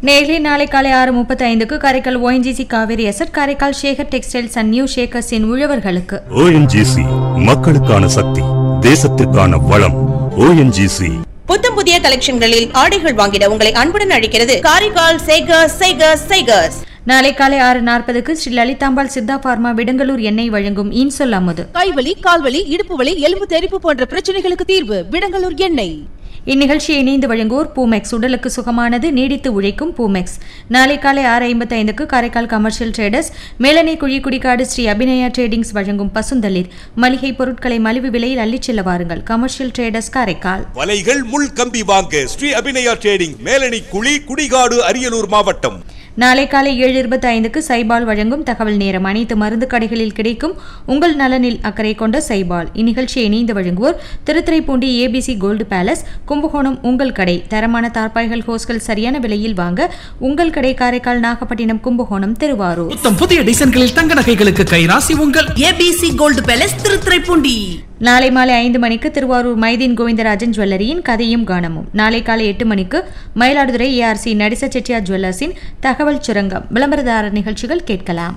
நேரிலே நாளை காலை 6:35 Karaikal ONGC Kaveri asset, Karaikal Sekar textiles and new ஷேக்கர்ஸின் உழவர்களுக்கு. ONGC மக்களுக்கான சக்தி, தேசத்திற்கான வளம். ONGC புத்தம் புதிய கலெக்ஷன்களில் ஆடைகள் வாங்கிட உங்களை அன்புடன் அழைக்கிறது காரைக்கால் சேகர்ஸ். நாளை காலை 6:40 ஸ்ரீ லலிதாம்பாள் சித்தா பார்மா விடங்கலூர் எண்ணெய் வழங்கும் இன்சொல் அமுது. கைவலி, கால்வலி, இடுப்பு வலி, எலும்பு தெறிப்பு போன்ற பிரச்சனைகளுக்கு தீர்வு விடங்கலூர் எண்ணெய். இந்நிகழ்ச்சியை இணைந்து வழங்குவோர் பூமெக்ஸ், உடலுக்கு சுகமானது, நீடித்து உழைக்கும் பூமெக்ஸ். நாளை காலை 6:55 காரைக்கால் கமர்ஷியல் ட்ரேடர்ஸ், மேலனை குழி குடிக்காடு ஸ்ரீ அபிநயா ட்ரேடிங்ஸ் வழங்கும் பசுந்தளிர் மளிகை பொருட்களை மலிவு விலையில் அள்ளிச் செல்ல வாருங்கள். Commercial traders Karaikal. வலைகள் முள் கம்பி வாங்க ஸ்ரீ அபிநயா ட்ரேடிங், மேலனை குழி குடிகாடு அரியலூர் மாவட்டம். நாளை காலை 7:25 சைபால் வழங்கும் தகவல் நேரம். அனைத்து மருந்து கடைகளில் கிடைக்கும் உங்கள் நலனில் அக்கறை கொண்ட சைபால். இந்நிகழ்ச்சியை இணைந்து வழங்குவோர் Thiruthuraipoondi ABC gold palace, Kumbakonam உங்கள் கடை. தரமான தார்பாய்கள், ஹோஸ்கள் சரியான விலையில் வாங்க உங்கள் கடை காரைக்கால், நாகப்பட்டினம், கும்பகோணம், திருவாரூர். புதிய டிசைன்களில் தங்க நகைகளுக்கு கைராசி உங்கள் ABC கோல்டு பேலஸ், திருத்துறைப்பூண்டி. நாளை மாலை 5 மணிக்கு திருவாரூர் மைதீன் கோவிந்தராஜன் ஜுவல்லரியின் கதையும் கானமும். நாளை காலை 8 மணிக்கு மயிலாடுதுறை ARC நடிச செட்டியார் ஜுவல்லர்ஸின் தகவல் சுரங்கம் விளம்பரதாரர் நிகழ்ச்சிகள் கேட்கலாம்.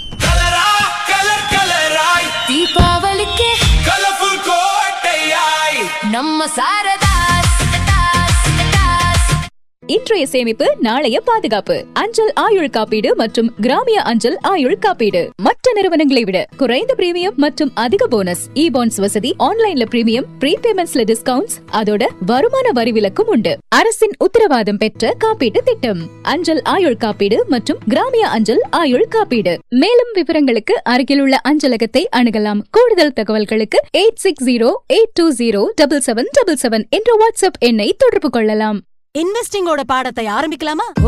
தீபாவளிக்கு கலர்ஃபுல் கோட்டையாய் நம்ம சாரதா. இன்றைய சேமிப்பு நாளைய பாதுகாப்பு. அஞ்சல் ஆயுள் காப்பீடு மற்றும் கிராமிய அஞ்சல் ஆயுள் காப்பீடு மற்ற நிறுவனங்களை விட குறைந்த பிரீமியம் மற்றும் அதிக போனஸ், இ-பாண்ட்ஸ் வசதி, ஆன்லைன்ல பிரீமியம், ப்ரீபேமெண்ட்ஸ்ல டிஸ்கவுண்ட்ஸ், அதோட வருமான வரி விலக்கும் உண்டு. அரசின் உத்தரவாதம் பெற்ற காப்பீட்டு திட்டம் அஞ்சல் ஆயுள் காப்பீடு மற்றும் கிராமிய அஞ்சல் ஆயுள் காப்பீடு. மேலும் விவரங்களுக்கு அருகில் உள்ள அஞ்சலகத்தை அணுகலாம். கூடுதல் தகவல்களுக்கு 8608207777 என்ற வாட்ஸ்அப் எண்ணை தொடர்பு கொள்ளலாம். இன்வெஸ்டிங்கோட பாடத்தை ஆரம்பிக்கலாமா?